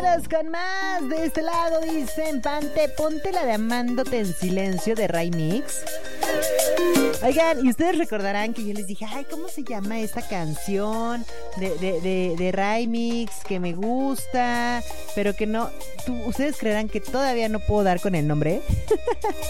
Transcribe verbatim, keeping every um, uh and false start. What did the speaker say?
Con más de este lado dicen Pante, ponte la de Amándote en Silencio de Ray Mix. Oigan, y ustedes recordarán que yo les dije, ay, ¿cómo se llama esta canción de, de, de, de Ray Mix que me gusta? Pero que no, ¿tú, ustedes creerán que todavía no puedo dar con el nombre?